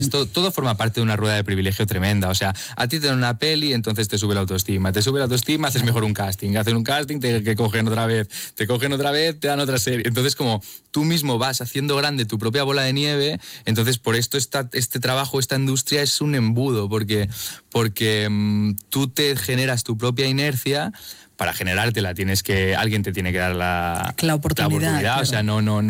Todo forma parte de una rueda de privilegio tremenda. O sea, a ti te dan una peli, entonces te sube la autoestima. Te sube la autoestima, haces mejor un casting. Haces un casting, te cogen otra vez. Te cogen otra vez, te dan otra serie. Entonces, como tú mismo vas haciendo grande tu propia bola de nieve, entonces por esto este trabajo, esta industria es un embudo, porque tú te generas tu propia inercia. Para generártela alguien te tiene que dar la oportunidad. Claro. O sea,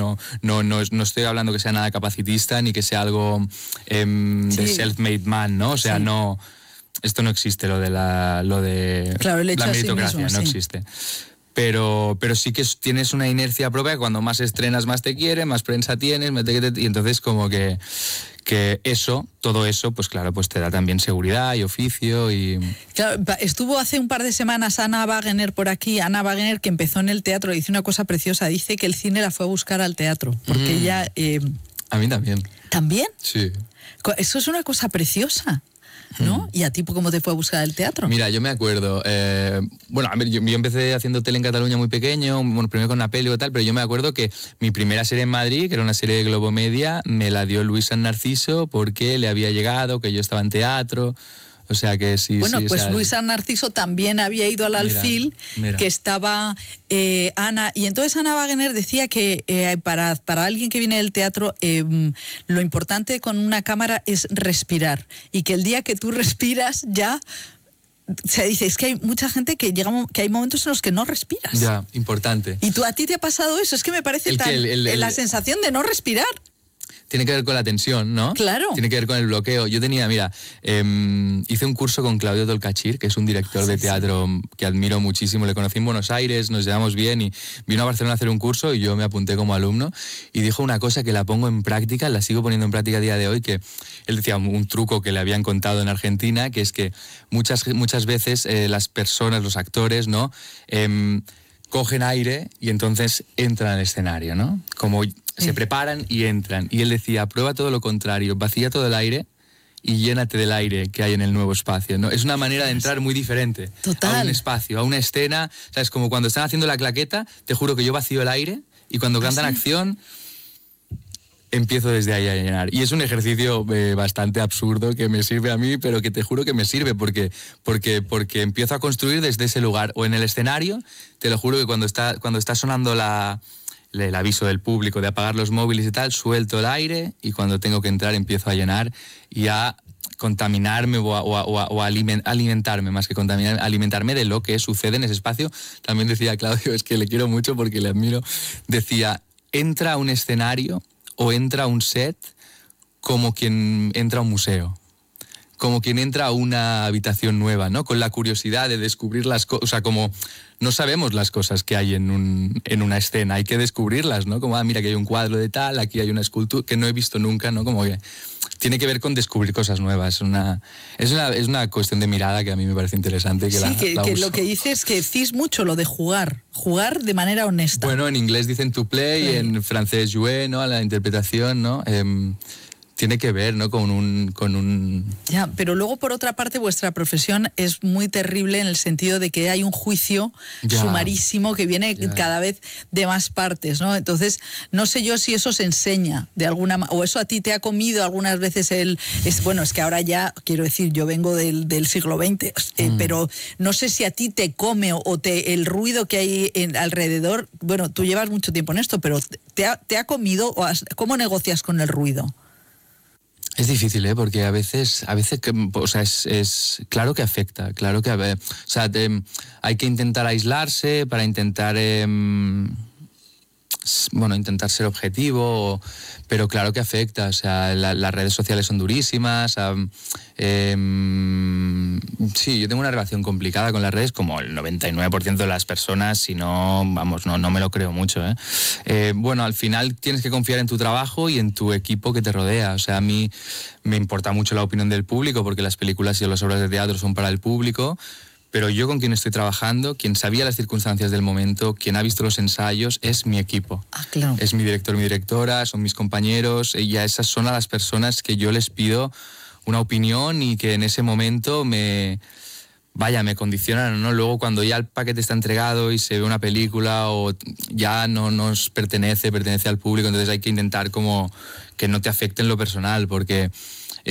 no estoy hablando que sea nada capacitista ni que sea algo de self-made man, ¿no? O sea, no, esto no existe, lo de la meritocracia, mismo, no existe. Pero sí que tienes una inercia propia, cuando más estrenas más te quieren, más prensa tienes, y entonces como que todo eso, pues claro, pues te da también seguridad y oficio y... Claro, estuvo hace un par de semanas Ana Wagener por aquí, Ana Wagener, que empezó en el teatro, dice una cosa preciosa, dice que el cine la fue a buscar al teatro, porque ella... A mí también. ¿También? Sí. Eso es una cosa preciosa, ¿no? ¿Y a ti cómo te fue a buscar el teatro? Mira, yo me acuerdo, yo empecé haciendo tele en Cataluña muy pequeño, primero con una peli y tal, pero yo me acuerdo que mi primera serie en Madrid, que era una serie de Globomedia, me la dio Luis San Narciso porque le había llegado, que yo estaba en teatro. O sea que sí. Bueno, sí, pues Luis San Narciso también había ido al Alfil, que estaba Ana, y entonces Ana Wagener decía que para alguien que viene del teatro, lo importante con una cámara es respirar, y que el día que tú respiras ya... Se dice, es que hay mucha gente que hay momentos en los que no respiras. Ya, importante. ¿Y a ti te ha pasado eso? Es que me parece la sensación de no respirar. Tiene que ver con la tensión, ¿no? Claro. Tiene que ver con el bloqueo. Yo tenía, hice un curso con Claudio Tolcachir, que es un director de teatro que admiro muchísimo. Le conocí en Buenos Aires, nos llevamos bien y vino a Barcelona a hacer un curso y yo me apunté como alumno y dijo una cosa que la pongo en práctica, la sigo poniendo en práctica a día de hoy, que él decía un truco que le habían contado en Argentina, que es que muchas veces las personas, los actores, ¿no? Cogen aire y entonces entran al escenario, ¿no? Como se preparan y entran. Y él decía, prueba todo lo contrario, vacía todo el aire y llénate del aire que hay en el nuevo espacio, ¿no? Es una manera de entrar muy diferente. Total. A un espacio, a una escena. ¿Sabes? Como cuando están haciendo la claqueta, te juro que yo vacío el aire y cuando cantan acción... empiezo desde ahí a llenar. Y es un ejercicio bastante absurdo que me sirve a mí, pero que te juro que me sirve porque empiezo a construir desde ese lugar. O en el escenario, te lo juro que cuando está sonando el aviso del público de apagar los móviles y tal, suelto el aire y cuando tengo que entrar empiezo a llenar y a contaminarme o a alimentarme, más que contaminar, alimentarme de lo que sucede en ese espacio. También decía Claudio, es que le quiero mucho porque le admiro, decía, entra a un escenario o entra a un set como quien entra a un museo, como quien entra a una habitación nueva, ¿no? Con la curiosidad de descubrir las cosas, o sea, como no sabemos las cosas que hay en una escena, hay que descubrirlas, ¿no? Como, mira, que hay un cuadro de tal, aquí hay una escultura que no he visto nunca, ¿no? Como que tiene que ver con descubrir cosas nuevas. Es una cuestión de mirada que a mí me parece interesante. Que lo que dices es que decís mucho lo de jugar de manera honesta. Bueno, en inglés dicen to play, en francés jouer, ¿no? A la interpretación, ¿no? Tiene que ver, ¿no? con un... Ya, pero luego por otra parte vuestra profesión es muy terrible en el sentido de que hay un juicio sumarísimo que viene cada vez de más partes, ¿no? Entonces, no sé yo si eso se enseña de alguna manera, o eso a ti te ha comido algunas veces es que ahora ya, quiero decir, yo vengo del siglo XX, pero no sé si a ti te come el ruido que hay alrededor. Bueno, tú llevas mucho tiempo en esto, pero ¿te ha comido cómo negocias con el ruido? Es difícil, porque a veces o sea, es claro que afecta, claro que o sea, hay que intentar aislarse para intentar intentar ser objetivo, pero claro que afecta. O sea, las redes sociales son durísimas. Sí, yo tengo una relación complicada con las redes, como el 99% de las personas, si no, no me lo creo mucho. Al final tienes que confiar en tu trabajo y en tu equipo que te rodea. O sea, a mí me importa mucho la opinión del público, porque las películas y las obras de teatro son para el público. Pero yo con quien estoy trabajando, quien sabía las circunstancias del momento, quien ha visto los ensayos, es mi equipo. Claro. Es mi director, mi directora, son mis compañeros, y a esas son a las personas que yo les pido una opinión y que en ese momento me condicionan, ¿no? Luego cuando ya el paquete está entregado y se ve una película o ya no nos pertenece al público, entonces hay que intentar como que no te afecte en lo personal, porque